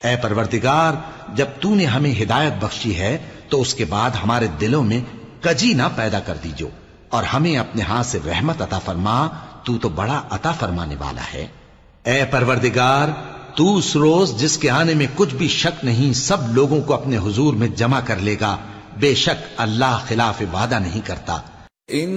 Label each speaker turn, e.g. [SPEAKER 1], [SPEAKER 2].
[SPEAKER 1] ऐ परवरदिगार, जब तूने हमें हिदायत बख्शी है तो उसके बाद हमारे दिलों में कजी ना पैदा कर दीजो और हमें अपने हाथ से रहमत अता फरमा, तू तो बड़ा अता फरमाने वाला है। ऐ परवरदिगार, तू उस रोज जिसके आने में कुछ भी शक नहीं सब लोगों को अपने हुजूर में जमा कर लेगा। बेशक अल्लाह खिलाफ वादा नहीं करता।